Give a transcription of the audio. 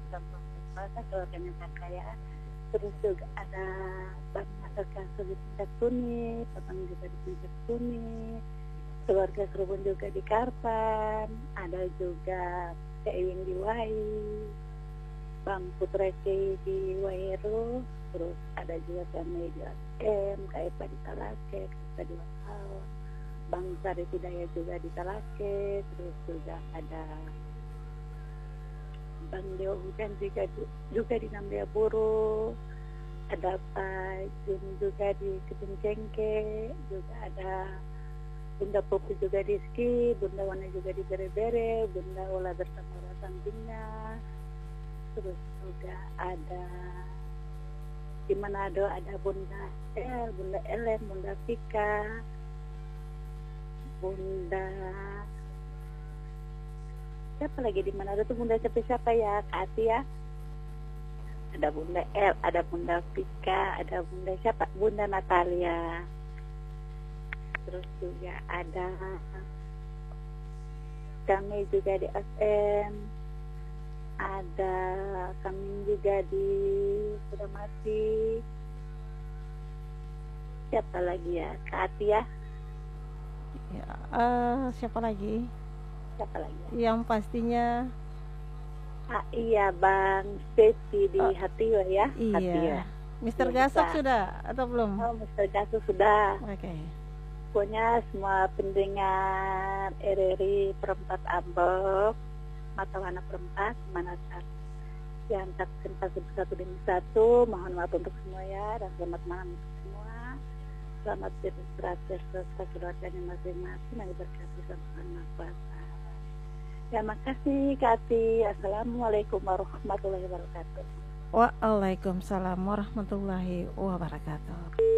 contoh keluarganya kakak ya. Terus juga ada Bang Nasir Kasu di Puncak Tuni, Papang juga di Puncak Tuni, keluarga Kerubun juga di Karpan, ada juga Cak Iwin di Wai, Bang Putra Cei di Wairu, terus ada juga kami di ASM, Kak Epa di Talake, Kak Epa di Wakal, Bang Sari Hidayah juga di Talake, terus juga ada Bang Dewa Hujan juga di Nambia Buru, ada Pak Jun juga di Kedung Cengke, juga ada Bunda Popi juga di Ski, Bunda Wana juga di Bere-Bere, Bunda Ola bersama Rasangkingnya, terus juga ada di Manado ada Bunda El, Bunda Ellen, Bunda Pika, Bunda siapa lagi di Manado tuh Bunda siapa ya, Kak ya? Ada Bunda El, ada Bunda Pika, ada Bunda siapa? Bunda Natalia. Terus juga ada kami juga di SM, ada kami juga di Sudamati. Siapa lagi ya? Kak Atia. Ya, siapa lagi? Siapa lagi ya? Yang pastinya Iya Bang Stacy di Hatiwa ya. iya. Hatiwa. Mr. Ya, Gasok bisa. sudah atau belum? Oh, Mr. Kasu sudah. Oke. Pokoknya semua pendengar RRI Perempat Ambok, Matawana Perempat, Manasan yang taksin satu demi satu, mohon maaf untuk semua ya, dan selamat malam untuk semua. Selamat beristirahat serta keluarganya masing-masing yang diberkati sama Tuhan Maha Kuasa. Ya, makasih Kak Ati. Assalamualaikum warahmatullahi wabarakatuh. Waalaikumsalam warahmatullahi wabarakatuh.